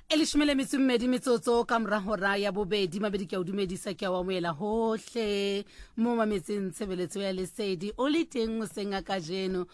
Elishmele mitsumedi mitsotso ka mora hora ya bobedi mabedi ke a dumedisa ke a wa moela hohle mo mametseng tshebeletso ya lesedi o le teng o senga ka jeno